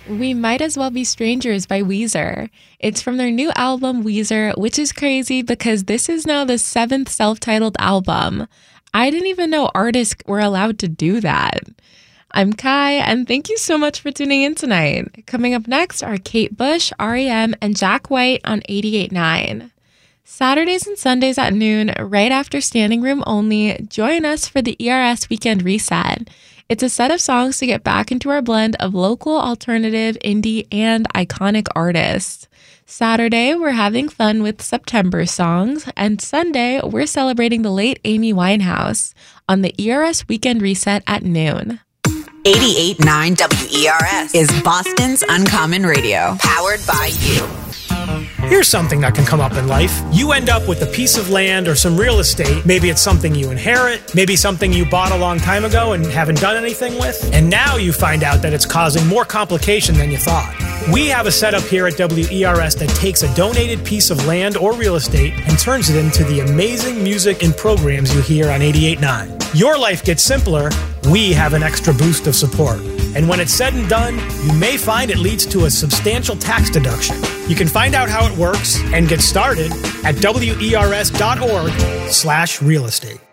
We Might As Well Be Strangers by Weezer. It's from their new album, Weezer, which is crazy because this is now the 7th self-titled album. I didn't even know artists were allowed to do that. I'm Kai, and thank you so much for tuning in tonight. Coming up next are Kate Bush, R.E.M., and Jack White on 88.9. Saturdays and Sundays at noon, right after Standing Room Only, join us for the ERS Weekend Reset. It's a set of songs to get back into our blend of local, alternative, indie, and iconic artists. Saturday, we're having fun with September songs, and Sunday, we're celebrating the late Amy Winehouse on the ERS Weekend Reset at noon. 88.9 WERS is Boston's Uncommon Radio, powered by you. Here's something that can come up in life. You end up with a piece of land or some real estate. Maybe it's something you inherit, maybe something you bought a long time ago and haven't done anything with. And now you find out that it's causing more complication than you thought. We have a setup here at WERS that takes a donated piece of land or real estate and turns it into the amazing music and programs you hear on 88.9. Your life gets simpler, we have an extra boost of support. And when it's said and done, you may find it leads to a substantial tax deduction. You can find out how it works and get started at WERS.org/real estate.